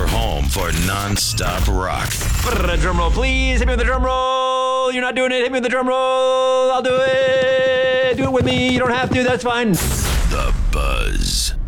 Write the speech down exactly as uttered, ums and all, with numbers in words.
home for non-stop rock. Drum roll, please. Hit me with the drum roll. You're not doing it. Hit me with the drum roll. I'll do it. Do it with me. You don't have to. That's fine. The Buzz.